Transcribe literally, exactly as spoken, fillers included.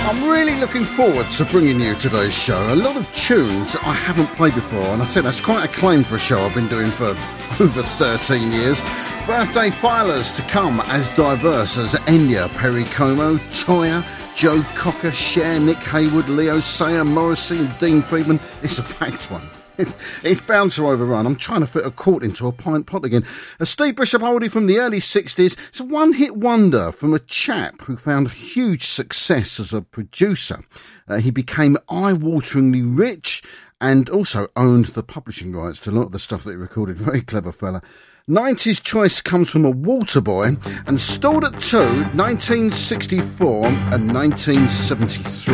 I'm really looking forward to bringing you today's show. A lot of tunes that I haven't played before, and I tell you, that's quite a claim for a show I've been doing for over thirteen years. Birthday filers to come as diverse as Enya, Perry Como, Toya, Joe Cocker, Cher, Nick Haywood, Leo Sayer, Morrissey and Dean Friedman. It's a packed one. It's bound to overrun. I'm trying to fit a quart into a pint pot again. A Steve Bishop oldie from the early sixties. It's a one-hit wonder from a chap who found huge success as a producer. Uh, he became eye-wateringly rich and also owned the publishing rights to a lot of the stuff that he recorded. Very clever fella. nineties choice comes from a Waterboy and stalled at two, nineteen sixty-four and nineteen seventy-three.